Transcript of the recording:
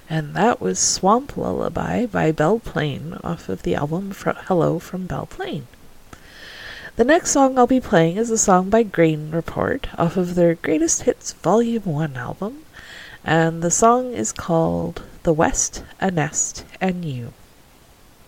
And that was Swamp Lullaby by Belle Plaine off of the album Hello from Belle Plaine. The next song I'll be playing is a song by Grain Report off of their Greatest Hits Volume 1 album, and the song is called The West, a Nest, and You.